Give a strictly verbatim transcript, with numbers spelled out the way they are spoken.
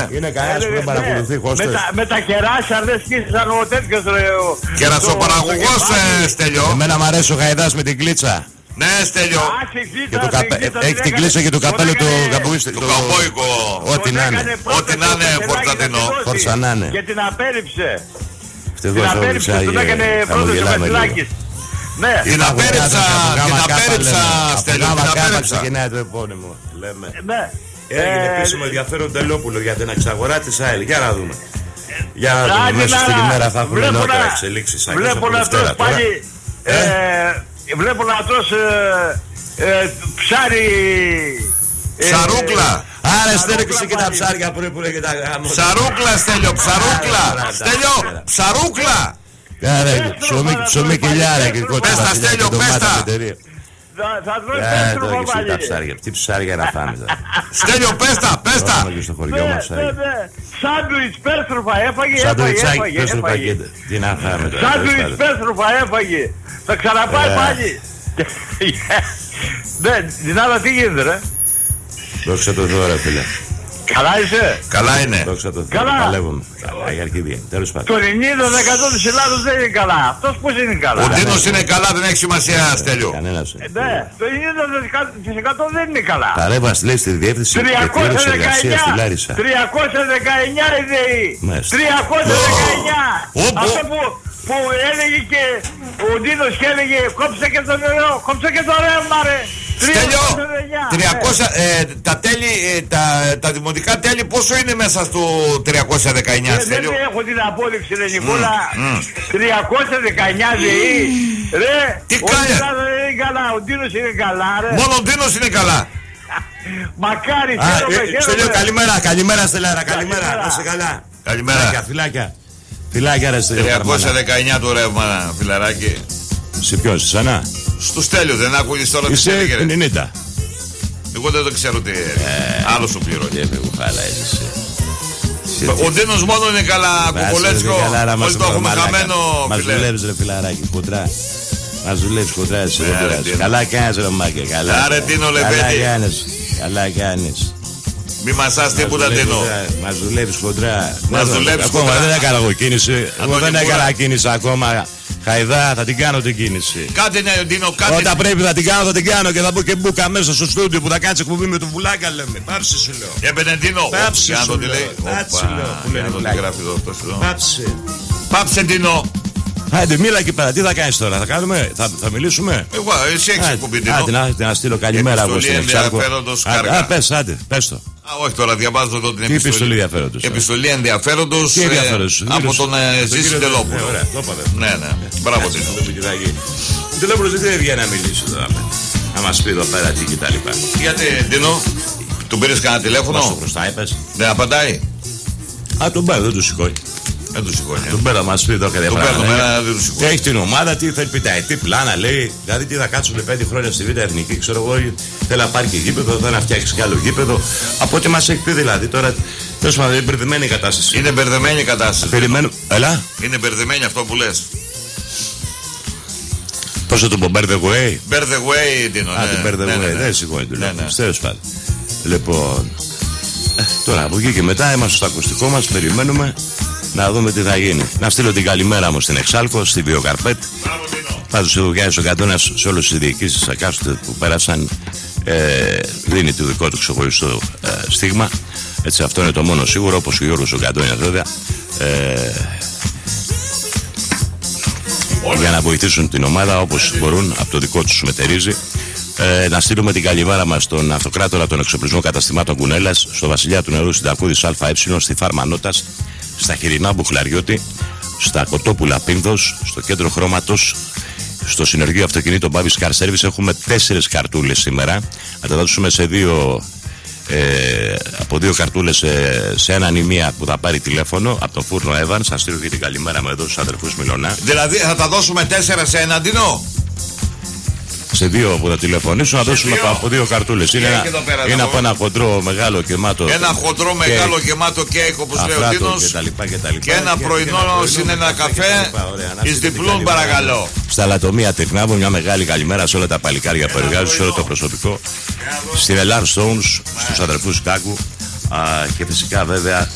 Είναι κανένας που δεν παρακολουθεί, Κώστας. Με τα κεράσια λες και σαν ο τέτοιος ρε. Κερασοπαραγωγός, Στέλιο. Εμένα μ' αρέσει ο Χαϊδάς με την κλίτσα. Ναι, Στέλιο. Έχει την κλίτσα και το καπέλο του καπουίστου. Το καμπόικο. Ό,τι να είναι. Ό,τι να είναι, Φορτσατίνο. Φορτσα να είναι. Και την απέρριψε. Την απέρριψε, τον έκανε πρώτος ο Βασιλάκης. Ναι. Την απέρριψα, την απέρριψα, Στέλιο, την απέρριψα. Ξεκινάει το επώνυμο. Λέμε. Ναι. Έγινε επίσημο ενδιαφέρον Τελόπουλο για την εξαγορά της ΑΕΛ. Για να δούμε. Για να δούμε μέσα στην ημέρα θα έχουμε νεότερα εξελίξεις. Βλέπω να τρως πάλι... Βλέπω να τρως ψάρι... Ψαρούκλα. Άρα στέλνεξε και τα ψάρια που λέγεται τα γάμο. Ψαρούκλα, Στέλιο, ψαρούκλα. Στέλιο, ψαρούκλα. Άρα ψωμί και λιάρα και κότσιμα. Πες τα, Στέλιο, πες τα. Θα τρως πέστροφο πάλι. Τι ψάρια να φάμε. Στέλιο, πες τα, πες τα. Σάντουιτς πέστροφα έφαγε, έφαγε, έφαγε. Τι να φάμε τώρα. Σάντουιτς πέστροφα έφαγε. Θα ξαναπάει πάλι. Ναι, την άλλα τι γίνεται ρε. Δόξα τω Θεώ ρε φίλε. Καλά είσαι. Καλά είναι. Δόξα τω Θεώ. Καλά. Παλεύουμε. Καλά για αρχιδία. Τέλος πάντων. Το ενενήντα τοις εκατό της Ελλάδος δεν είναι καλά. Αυτός πώς είναι καλά. Ο Ντίνος είναι καλά, δεν έχει σημασία, Στέλιο. Κανένας. Ναι, το ενενήντα τοις εκατό δεν είναι καλά. Παρέμβαση λέει στη διεύθυνση εκπλήρωσης εργασίας στη Λάρισα. τριακόσια δεκαεννιά η ΔΕΗ. τριακόσια δεκαεννιά. Αυτό που... που έλεγε και ο Ντίνος και έλεγε κόψε και το νερό, κόψε και το ρεύμα ρε. Στέλιο, τριακόσια, ε, τα τέλη, ε, τα, τα δημοτικά τέλη πόσο είναι μέσα στο τριακόσια δεκαεννιά, ε, Στέλιο. Δεν έχω την απόδειξη ρε Νικόλα, mm, mm. τριακόσια δεκαεννιά ΔΕΗ, ρε, τι ο Ντίνος είναι καλά, ο Ντίνος είναι καλά ρε. Μόνο ο Ντίνος είναι καλά. Μακάρι, χαίρομαι, χαίρομαι. Στέλιο, καλημέρα, καλημέρα Στελάρα, καλημέρα, να σε καλά. Καλημέρα. Φιλάκια, φιλάκια ρε Στέλιο. τριακόσια δεκαεννιά το ρεύμα, φιλαράκι. Σε ποιον, σε σανά. Στο Στέλιο δεν άκουγες τώρα τι έλεγε. Είσαι ενενήντα. Εγώ δεν το ξέρω τι άλλος σου πληρώνει. Δεν με κουφάλα είσαι. Ο Ντίνος μόνο είναι καλά, κουκολέτσικο. Όλοι το έχουμε χαμένο. Μας δουλεύεις ρε φιλαράκι, χοντρά. Μας δουλεύεις χοντρά εσύ. Καλά κάνεις ρε μάκε. Άρα Ντίνο Λεβέντη. Καλά κάνεις. Μη μασάς τίποτα Ντίνο. Μας δουλεύεις χοντρά. Μας δουλεύεις χοντρά. Ακόμα δεν έκανα εγώ κίνηση. Εγώ δεν έκανα κίνηση ακόμα. Χαϊδά, θα την κάνω την κίνηση. Κάτι ναι, Ντίνο, κάτι. Όταν πρέπει θα την κάνω, θα την κάνω και θα μπω και μπουκα μέσα στο στούντιο που θα κάτσει εκπομπή με τον Βουλάκα. Λέμε. Πάψε σου λέω. Έμπαινε Ντίνο. Πάψε σου λέω. Πάψε λέω. Που λένε το γράφει εδώ αυτός εδώ. Πάψε. Πάψε Ντίνο. Άντε, μίλα εκεί πέρα, τι θα κάνεις τώρα, θα κάνουμε, θα, θα μιλήσουμε. Εγώ, εσύ έχεις εκπομπή Ντίνο. Άντε, να, να στείλω καλημέρα από στην Εξάρκο. Α, πες, άντε, πες το. Α, όχι τώρα, διαβάζω εδώ την επιστολή. Τι επιστολή ενδιαφέροντος. Επιστολή ενδιαφέροντος ε, από τον Ζήση Τελόπουλο. Ωραία, το είπατε. Ναι, ναι. Μπράβο Ντίνο. Ο Τελόπουλος δεν βγαίνει να μιλήσει τώρα. Να μας πει εδώ πέρα τι και τα λοιπά. Γιατί, Ντίνο, του πήρες κανένα τηλέφωνο. Μας το μπροστά είπες. Δεν απαντάει. Α, τον πάει, δεν του σηκώνει. Δεν του σηκώνει. Τον πέρα μας πει εδώ κάτι πράγματα. Δεν του σηκώνει. Έχει την ομάδα, τι θέλει πιταετή πλάνα, λέει. Δηλαδή τι θα κάτσουν πέντε χρόνια στη Β' Εθνική, ξέρω εγώ. Θέλει να πάρει και γήπεδο, θέλει να φτιάξει κι άλλο γήπεδο. Από ό,τι μας έχει πει δηλαδή τώρα. Τέλος πάντων, είναι μπερδεμένη η κατάσταση. Είναι μπερδεμένη η κατάσταση. Περιμένω. Ελά. Είναι μπερδεμένη αυτό που λες. Πώς θα το πω, Bear the way. Bear the way, Ντίνο. Α, την Bear the way. Δεν σηκώνει τουλάχιστον. Τέλος πάντων. Λοιπόν. Τώρα από εκεί και μετά είμαστε στο ακουστικό μας, περιμένουμε να δούμε τι θα γίνει. Να στείλω την καλημέρα μου στην Εξάλκο, στη Βιοκαρπέτ. Πάντως ο Γιάννης ο Καντώνας σε όλες τις διοικήσεις εκάστοτε που πέρασαν ε, δίνει το δικό του ξεχωριστό ε, στίγμα. Έτσι αυτό είναι το μόνο σίγουρο, όπως και ο Γιώργος ο Καντώνας βέβαια. Ε, για να βοηθήσουν την ομάδα όπως μπορούν, από το δικό τους μετερίζει. Ε, να στείλουμε την καλημέρα μας στον αυτοκράτορα των εξοπλισμών καταστημάτων Κουνέλας, στο Βασιλιά του Νερού Συντακούδης ΑΕ, στη Φάρμα Νότας, στα Χοιρινά Μπουχλαριώτη, στα Κοτόπουλα Πίνδος, στο Κέντρο Χρώματος, στο Συνεργείο Αυτοκινήτων Bavis Car Service. Έχουμε τέσσερις καρτούλες σήμερα. Να τα δώσουμε σε δύο, ε, από δύο καρτούλες σε, σε έναν ή μία που θα πάρει τηλέφωνο από τον Φούρνο Evans. Θα στείλω και την καλημέρα μου εδώ στους αδερφούς Μιλωνά. Δηλαδή θα τα δώσουμε τέσσερα σε έναν, Ντίνο. Σε δύο που θα τηλεφωνήσουν, να δώσουμε δύο. Από δύο καρτούλες. Είναι, ένα, είναι από ένα χοντρό μεγάλο γεμάτο. Ένα χοντρό μεγάλο γεμάτο κέικ, όπως λέει ο Ντίνος. Και, και ένα πρωινό είναι ένα καφέ. Εις διπλούν παρακαλώ. Στα Λατομεία Τεκνάβου, μια μεγάλη καλημέρα σε όλα τα παλικάρια που εργάζονται, σε όλο το προσωπικό. Στην Ελάρ Stones, στους αδερφούς Κάκου. Και φυσικά βέβαια